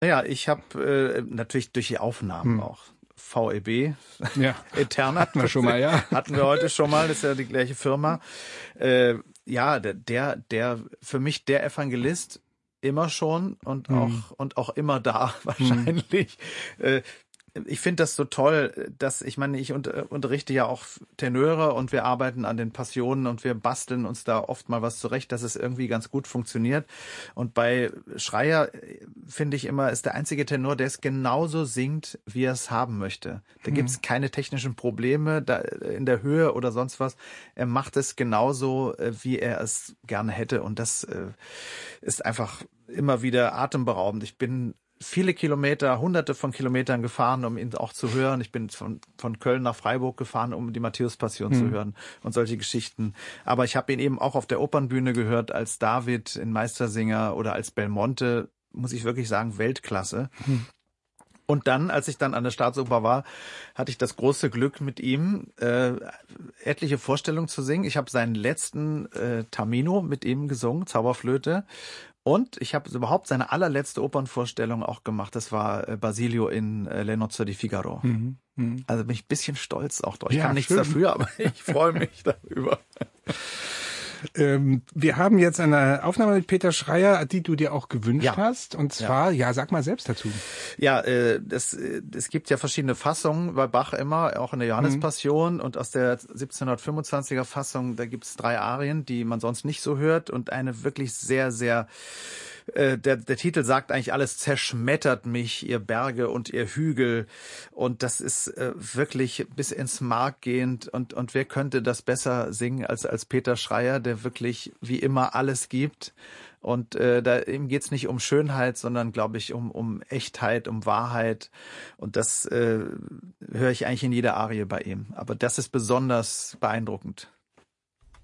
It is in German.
Naja, ich habe natürlich durch die Aufnahmen auch. VEB, Ja, Eterna. hatten wir schon mal, ja. Hatten wir heute schon mal, das ist ja die gleiche Firma. Ja, der für mich der Evangelist immer schon und auch immer da wahrscheinlich. Ich finde das so toll, dass ich meine, ich unterrichte ja auch Tenöre und wir arbeiten an den Passionen und wir basteln uns da oft mal was zurecht, dass es irgendwie ganz gut funktioniert. Und bei Schreier finde ich immer, ist der einzige Tenor, der es genauso singt, wie er es haben möchte. Da gibt's keine technischen Probleme da in der Höhe oder sonst was. Er macht es genauso, wie er es gerne hätte. Und das ist einfach immer wieder atemberaubend. Ich bin viele Kilometer, hunderte von Kilometern gefahren, um ihn auch zu hören. Ich bin von Köln nach Freiburg gefahren, um die Matthäus-Passion zu hören und solche Geschichten. Aber ich habe ihn eben auch auf der Opernbühne gehört, als David in Meistersinger oder als Belmonte, muss ich wirklich sagen, Weltklasse. Und dann, als ich dann an der Staatsoper war, hatte ich das große Glück, mit ihm etliche Vorstellungen zu singen. Ich habe seinen letzten Tamino mit ihm gesungen, Zauberflöte. Und ich habe überhaupt seine allerletzte Opernvorstellung auch gemacht. Das war Basilio in Le Nozze di Figaro. Also bin ich ein bisschen stolz auch drauf. Ich kann nichts dafür, aber ich freue mich darüber. Wir haben jetzt eine Aufnahme mit Peter Schreier, die du dir auch gewünscht hast. Und zwar, sag mal selbst dazu. Ja, es gibt ja verschiedene Fassungen bei Bach immer, auch in der Johannespassion. Und aus der 1725er Fassung, da gibt's 3 Arien, die man sonst nicht so hört. Und eine wirklich sehr, sehr... Der Titel sagt eigentlich alles: zerschmettert mich, ihr Berge und ihr Hügel. Und das ist wirklich bis ins Mark gehend. Und wer könnte das besser singen als Peter Schreier, der wirklich wie immer alles gibt. Und ihm geht's nicht um Schönheit, sondern, glaube ich, um Echtheit, um Wahrheit. Und das höre ich eigentlich in jeder Arie bei ihm. Aber das ist besonders beeindruckend.